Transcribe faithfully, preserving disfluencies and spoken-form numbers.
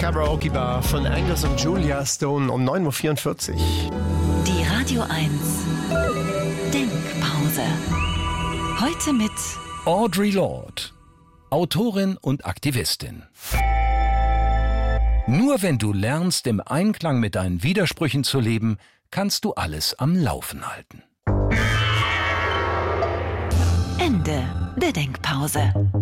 Karaoke Bar von Angus und Julia Stone um neun Uhr vierundvierzig. Die Radio eins Denkpause. Heute mit Audre Lorde, Autorin und Aktivistin. Nur wenn du lernst, im Einklang mit deinen Widersprüchen zu leben, kannst du alles am Laufen halten. Ende der Denkpause.